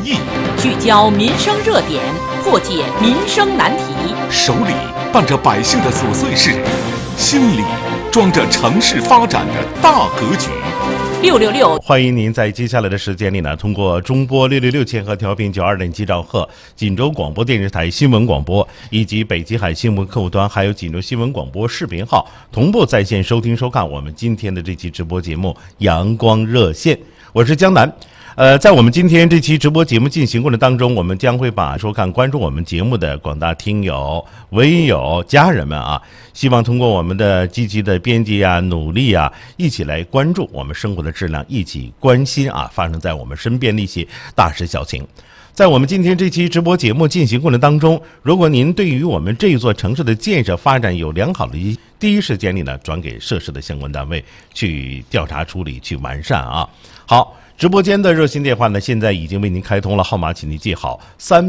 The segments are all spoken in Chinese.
议， 聚焦民生热点，破解民生难题， 手里办着百姓的琐碎事，心里装着城市发展的大格局。 666， 欢迎您在接下来的时间里呢，通过中波666千赫调频92.7兆赫、锦州广播电视台新闻广播以及北极海新闻客户端，还有锦州新闻广播视频号同步在线收听收看我们今天的这期直播节目《阳光热线》，我是江南。在我们今天这期直播节目进行过程当中，我们将会把收看关注我们节目的广大听友、微友、家人们啊，希望通过我们的积极的编辑啊、努力啊，一起来关注我们生活的质量，一起关心啊发生在我们身边的一些大事小情。在我们今天这期直播节目进行过程当中，如果您对于我们这一座城市的建设发展有良好的第一时间里呢，转给涉事的相关单位去调查处理、去完善啊。好。直播间的热线电话呢，现在已经为您开通了，号码请您记好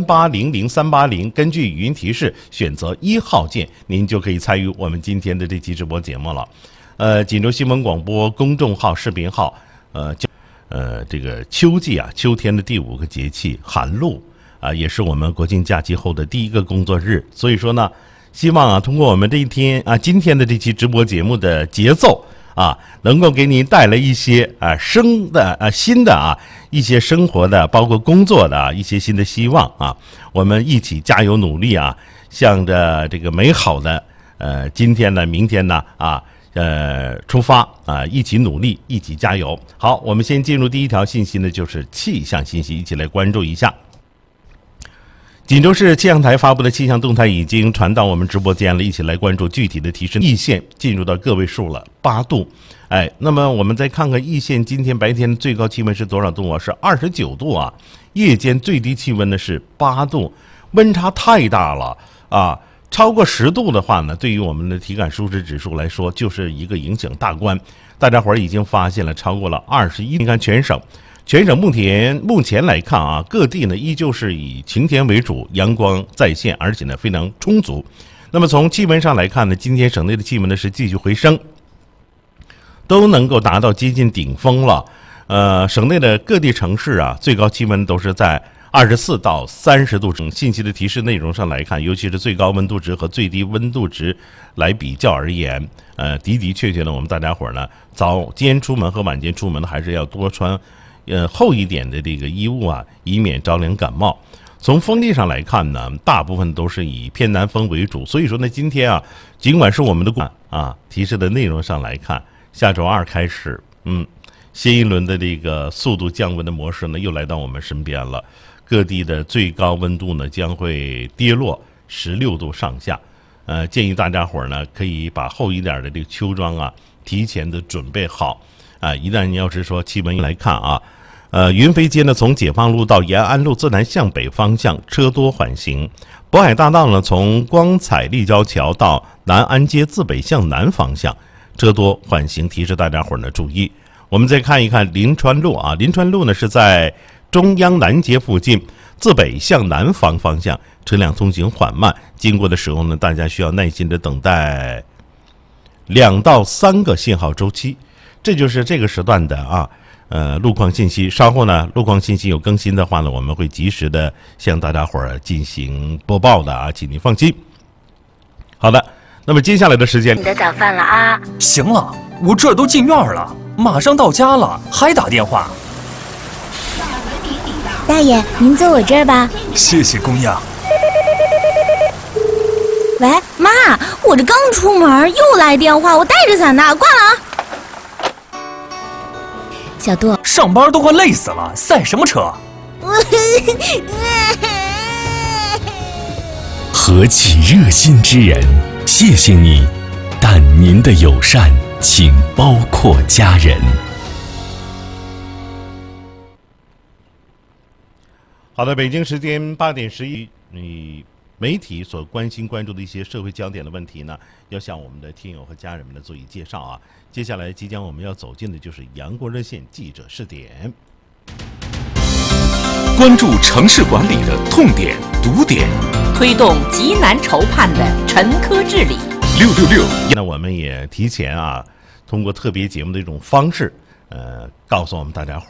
3800-380，根据语音提示选择1号键，您就可以参与我们今天的这期直播节目了。锦州新闻广播公众号、视频号，这个秋季啊，秋天的第5个节气寒露啊，也是我们国庆假期后的第1个工作日，所以说呢，希望啊，通过我们这一天啊，今天的这期直播节目的节奏。能够给您带来一些新的一些生活的，包括工作的一些新的希望啊！我们一起加油努力啊，向着这个美好的今天呢、明天呢出发啊！一起努力，一起加油。好，我们先进入第一条信息呢，就是气象信息，一起来关注一下。锦州市气象台发布的气象动态已经传到我们直播间了，一起来关注具体的提示。易县进入到个位数了，8度。那么我们再看看易县今天白天的最高气温是多少度啊？是29度啊。夜间最低气温呢是8度，温差太大了啊！超过10度的话呢，对于我们的体感舒适指数来说，就是一个影响大关。大家伙儿已经发现了，超过了21。你看全省目前来看啊，各地呢依旧是以晴天为主，阳光在线，而且呢非常充足。那么从气温上来看呢，今天省内的气温呢是继续回升，都能够达到接近顶峰了。省内的各地城市啊，最高气温都是在24到30度。信息的提示内容上来看，尤其是最高温度值和最低温度值来比较而言，的确呢，我们大家伙呢早间出门和晚间出门呢，还是要多穿厚一点的这个衣物啊，以免着凉感冒。从风力上来看呢，大部分都是以偏南风为主，所以说呢，今天啊，尽管是我们的提示的内容上来看，下周2开始，新一轮的这个速度降温的模式呢，又来到我们身边了。各地的最高温度呢，将会跌落16度上下。建议大家伙呢，可以把厚一点的这个秋装啊，提前的准备好一旦你要是说气温来看啊。云飞街呢，从解放路到延安路自南向北方向车多缓行。渤海大道呢，从光彩立交桥到南安街自北向南方向车多缓行，提示大家伙呢注意。我们再看一看临川路啊，临川路呢是在中央南街附近，自北向南方方向车辆通行缓慢，经过的时候呢，大家需要耐心的等待2到3个信号周期。这就是这个时段的路况信息。稍后呢，路况信息有更新的话呢，我们会及时的向大家伙儿进行播报的请您放心。好的，那么接下来的时间， 你的早饭了啊？ 行了，我这儿都进院了，马上到家了，还打电话。 大爷，您坐我这儿吧。 谢谢姑娘。 喂，妈，我这刚出门又来电话，我带着伞呢，挂了啊。小杜， 上班都快累死了，赛什么车？ 何其热心之人，谢谢你，但您的友善请包括家人。 好的，北京时间8点11，媒体所关心关注的一些社会焦点的问题呢，要向我们的听友和家人们呢做以介绍啊。接下来即将我们要走进的就是阳光热线记者视点， 关注城市管理的痛点、堵点， 推动极难筹判的沉疴治理。 666， 那我们也提前通过特别节目的一种方式，告诉我们大家伙